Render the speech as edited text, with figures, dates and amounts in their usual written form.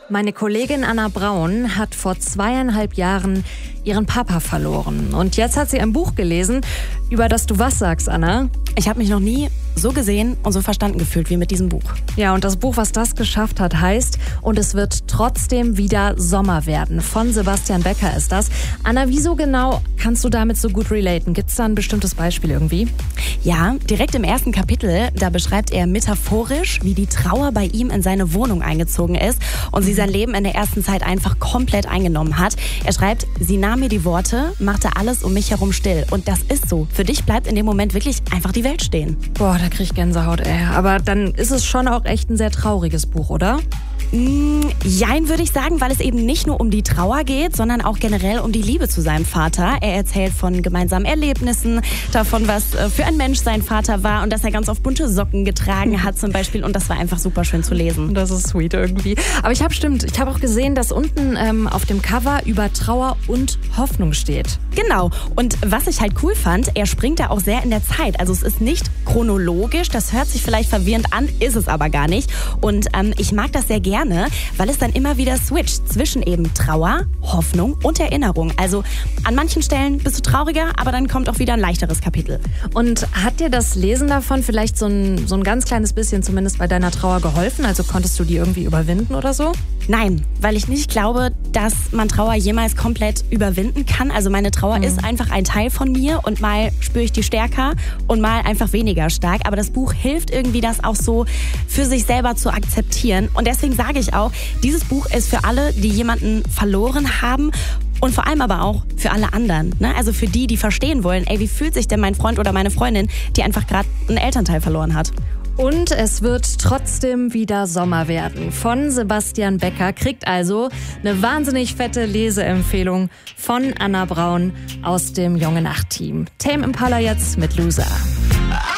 Meine Kollegin Anna Braun hat vor 2,5 Jahren ihren Papa verloren. Und jetzt hat sie ein Buch gelesen, über das du was sagst, Anna? Ich habe mich noch nie so gesehen und so verstanden gefühlt wie mit diesem Buch. Ja, und das Buch, was das geschafft hat, heißt "Und es wird trotzdem wieder Sommer werden". Von Sebastian Becker ist das. Anna, wieso genau kannst du damit so gut relaten? Gibt es da ein bestimmtes Beispiel irgendwie? Ja, direkt im ersten Kapitel, da beschreibt er metaphorisch, wie die Trauer bei ihm in seine Wohnung eingezogen ist und sie sein Leben in der ersten Zeit einfach komplett eingenommen hat. Er schreibt, sie nahm mir die Worte, machte alles um mich herum still. Und das ist so. Für dich bleibt in dem Moment wirklich einfach die Welt stehen. Boah, da krieg ich Gänsehaut, ey. Aber dann ist es schon auch echt ein sehr trauriges Buch, oder? Jein, würde ich sagen, weil es eben nicht nur um die Trauer geht, sondern auch generell um die Liebe zu seinem Vater. Er erzählt von gemeinsamen Erlebnissen, davon, was für ein Mensch sein Vater war und dass er ganz oft bunte Socken getragen hat zum Beispiel. Und das war einfach super schön zu lesen. Das ist sweet irgendwie. Aber ich habe auch gesehen, dass unten auf dem Cover über Trauer und Hoffnung steht. Genau. Und was ich halt cool fand, er springt da auch sehr in der Zeit. Also es ist nicht chronologisch, das hört sich vielleicht verwirrend an, ist es aber gar nicht. Und ich mag das sehr gerne, weil es dann immer wieder switcht zwischen eben Trauer, Hoffnung und Erinnerung. Also an manchen Stellen bist du trauriger, aber dann kommt auch wieder ein leichteres Kapitel. Und hat dir das Lesen davon vielleicht so ein ganz kleines bisschen zumindest bei deiner Trauer geholfen? Also konntest du die irgendwie überwinden oder so? Nein, weil ich nicht glaube, dass man Trauer jemals komplett überwinden kann. Also meine Trauer ist einfach ein Teil von mir und mal spüre ich die stärker und mal einfach weniger stark. Aber das Buch hilft irgendwie, das auch so für sich selber zu akzeptieren. Und deswegen sage ich auch, dieses Buch ist für alle, die jemanden verloren haben. Und vor allem aber auch für alle anderen. Ne? Also für die verstehen wollen, ey, wie fühlt sich denn mein Freund oder meine Freundin, die einfach gerade einen Elternteil verloren hat. Und es wird trotzdem wieder Sommer werden. Von Sebastian Becker kriegt also eine wahnsinnig fette Leseempfehlung von Anna Braun aus dem Junge Nacht Team. Tame Impala jetzt mit Loser.